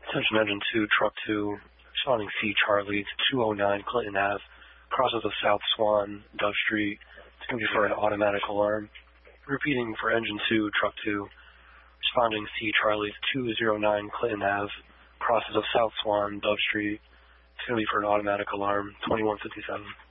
Attention Engine 2, Truck 2, responding C Charlie to 209 Clinton Ave, crosses of South Swan, Dove Street. It's going to be for an automatic alarm. Repeating for Engine 2, Truck 2, responding C Charlie to 209 Clinton Ave, crosses of South Swan, Dove Street. It's going to be for an automatic alarm, 2157.